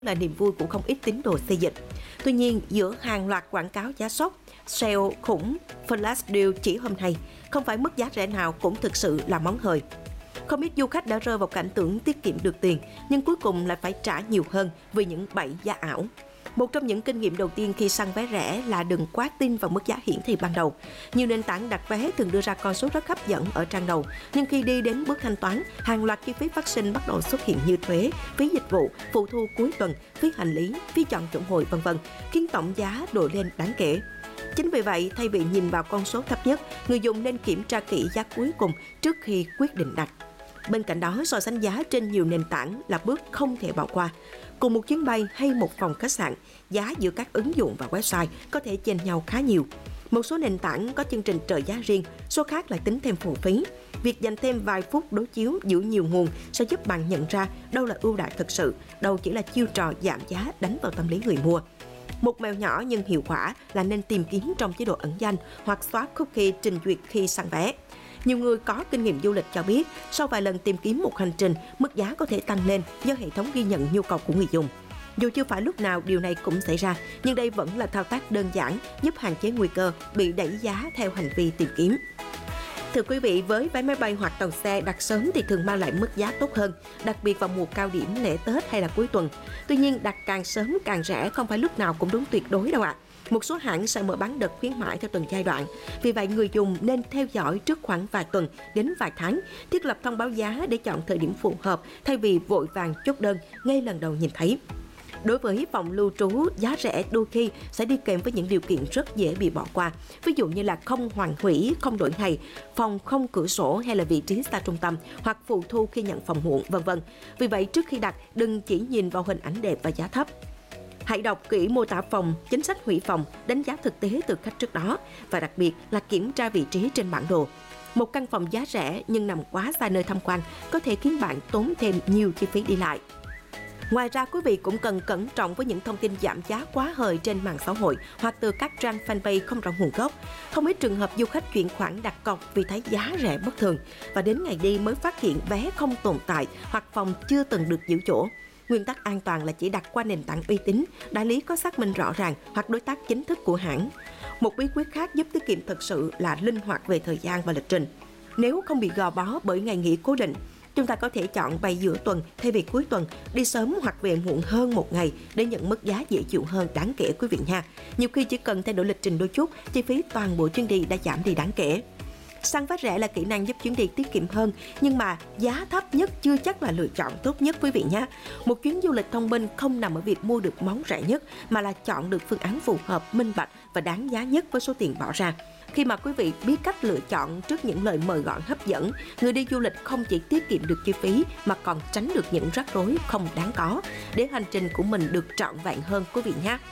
là niềm vui của không ít tín đồ xây dựng. Tuy nhiên, giữa hàng loạt quảng cáo giá sốc, sale khủng, flash deal chỉ hôm nay, không phải mức giá rẻ nào cũng thực sự là món hời. Không ít du khách đã rơi vào cảnh tưởng tiết kiệm được tiền, nhưng cuối cùng lại phải trả nhiều hơn vì những bẫy giá ảo. Một trong những kinh nghiệm đầu tiên khi săn vé rẻ là đừng quá tin vào mức giá hiển thị ban đầu. Nhiều nền tảng đặt vé thường đưa ra con số rất hấp dẫn ở trang đầu, nhưng khi đi đến bước thanh toán, hàng loạt chi phí phát sinh bắt đầu xuất hiện như thuế, phí dịch vụ, phụ thu cuối tuần, phí hành lý, phí chọn chỗ ngồi v.v. khiến tổng giá đội lên đáng kể. Chính vì vậy, thay vì nhìn vào con số thấp nhất, người dùng nên kiểm tra kỹ giá cuối cùng trước khi quyết định đặt. Bên cạnh đó, so sánh giá trên nhiều nền tảng là bước không thể bỏ qua. Cùng một chuyến bay hay một phòng khách sạn, giá giữa các ứng dụng và website có thể chênh nhau khá nhiều. Một số nền tảng có chương trình trợ giá riêng, số khác lại tính thêm phụ phí. Việc dành thêm vài phút đối chiếu giữa nhiều nguồn sẽ giúp bạn nhận ra đâu là ưu đãi thực sự, đâu chỉ là chiêu trò giảm giá đánh vào tâm lý người mua. Một mẹo nhỏ nhưng hiệu quả là nên tìm kiếm trong chế độ ẩn danh hoặc xóa cookie trình duyệt khi săn vé. Nhiều người có kinh nghiệm du lịch cho biết, sau vài lần tìm kiếm một hành trình, mức giá có thể tăng lên do hệ thống ghi nhận nhu cầu của người dùng. Dù chưa phải lúc nào điều này cũng xảy ra, nhưng đây vẫn là thao tác đơn giản giúp hạn chế nguy cơ bị đẩy giá theo hành vi tìm kiếm. Thưa quý vị, với vé máy bay hoặc tàu xe đặt sớm thì thường mang lại mức giá tốt hơn, đặc biệt vào mùa cao điểm lễ Tết hay là cuối tuần. Tuy nhiên, đặt càng sớm càng rẻ không phải lúc nào cũng đúng tuyệt đối đâu ạ. Một số hãng sẽ mở bán đợt khuyến mãi theo từng giai đoạn. Vì vậy, người dùng nên theo dõi trước khoảng vài tuần đến vài tháng, thiết lập thông báo giá để chọn thời điểm phù hợp thay vì vội vàng chốt đơn ngay lần đầu nhìn thấy. Đối với phòng lưu trú, giá rẻ đôi khi sẽ đi kèm với những điều kiện rất dễ bị bỏ qua. Ví dụ như là không hoàn hủy, không đổi ngày, phòng không cửa sổ hay là vị trí xa trung tâm, hoặc phụ thu khi nhận phòng muộn, v.v. Vì vậy, trước khi đặt, đừng chỉ nhìn vào hình ảnh đẹp và giá thấp. Hãy đọc kỹ mô tả phòng, chính sách hủy phòng, đánh giá thực tế từ khách trước đó và đặc biệt là kiểm tra vị trí trên bản đồ. Một căn phòng giá rẻ nhưng nằm quá xa nơi tham quan có thể khiến bạn tốn thêm nhiều chi phí đi lại. Ngoài ra, quý vị cũng cần cẩn trọng với những thông tin giảm giá quá hời trên mạng xã hội hoặc từ các trang fanpage không rõ nguồn gốc. Không ít trường hợp du khách chuyển khoản đặt cọc vì thấy giá rẻ bất thường và đến ngày đi mới phát hiện vé không tồn tại hoặc phòng chưa từng được giữ chỗ. Nguyên tắc an toàn là chỉ đặt qua nền tảng uy tín, đại lý có xác minh rõ ràng hoặc đối tác chính thức của hãng. Một bí quyết khác giúp tiết kiệm thực sự là linh hoạt về thời gian và lịch trình. Nếu không bị gò bó bởi ngày nghỉ cố định, chúng ta có thể chọn bay giữa tuần thay vì cuối tuần, đi sớm hoặc về muộn hơn một ngày để nhận mức giá dễ chịu hơn đáng kể quý vị nha. Nhiều khi chỉ cần thay đổi lịch trình đôi chút, chi phí toàn bộ chuyến đi đã giảm đi đáng kể. Săn vé rẻ là kỹ năng giúp chuyến đi tiết kiệm hơn, nhưng mà giá thấp nhất chưa chắc là lựa chọn tốt nhất quý vị nhé. Một chuyến du lịch thông minh không nằm ở việc mua được món rẻ nhất, mà là chọn được phương án phù hợp, minh bạch và đáng giá nhất với số tiền bỏ ra. Khi mà quý vị biết cách lựa chọn trước những lời mời gọi hấp dẫn, người đi du lịch không chỉ tiết kiệm được chi phí mà còn tránh được những rắc rối không đáng có, để hành trình của mình được trọn vẹn hơn quý vị nhé.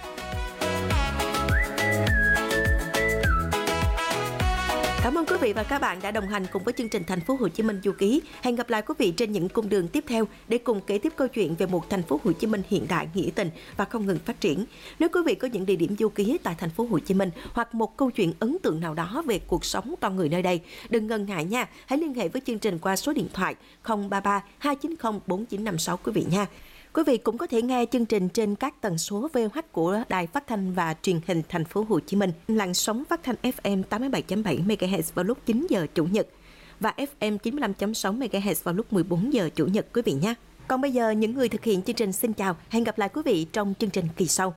Cảm ơn quý vị và các bạn đã đồng hành cùng với chương trình Thành phố Hồ Chí Minh Du Ký. Hẹn gặp lại quý vị trên những cung đường tiếp theo để cùng kể tiếp câu chuyện về một thành phố Hồ Chí Minh hiện đại, nghĩa tình và không ngừng phát triển. Nếu quý vị có những địa điểm du ký tại Thành phố Hồ Chí Minh hoặc một câu chuyện ấn tượng nào đó về cuộc sống con người nơi đây, đừng ngần ngại nha. Hãy liên hệ với chương trình qua số điện thoại 033 290 4956 quý vị nha. Quý vị cũng có thể nghe chương trình trên các tần số VOH của Đài Phát thanh và Truyền hình Thành phố Hồ Chí Minh, làn sóng phát thanh FM 87.7 MHz vào lúc 9 giờ Chủ nhật và FM 95.6 MHz vào lúc 14 giờ Chủ nhật quý vị nhé. Còn bây giờ, những người thực hiện chương trình xin chào, hẹn gặp lại quý vị trong chương trình kỳ sau.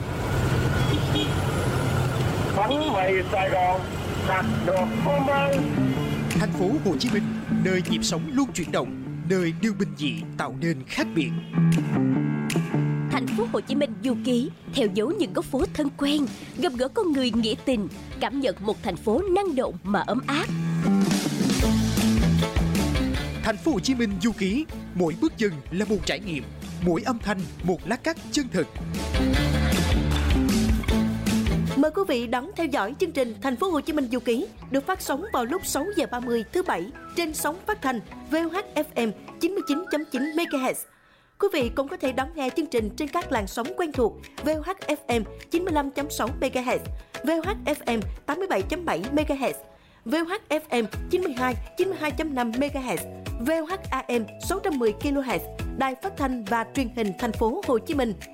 Bánh mì Sài Gòn đặt được hôm nay. Thành phố Hồ Chí Minh, nơi nhịp sống luôn chuyển động, nơi điều bình dị tạo nên khác biệt. Thành phố Hồ Chí Minh du ký, theo dấu những góc phố thân quen, gặp gỡ con người nghĩa tình, cảm nhận một thành phố năng động mà ấm áp. Thành phố Hồ Chí Minh du ký, mỗi bước chân là một trải nghiệm, mỗi âm thanh một lát cắt chân thực. Mời quý vị đón theo dõi chương trình Thành phố Hồ Chí Minh du ký được phát sóng vào lúc 6 giờ 30 thứ Bảy trên sóng phát thanh VOH FM 99.9 MHz. Quý vị cũng có thể đón nghe chương trình trên các làn sóng quen thuộc VOH FM 95.6 MHz, VOH FM 87.7 MHz VOH-FM 92.5 MHz, VOH-AM 610 kHz, Đài Phát thanh và Truyền hình Thành phố Hồ Chí Minh.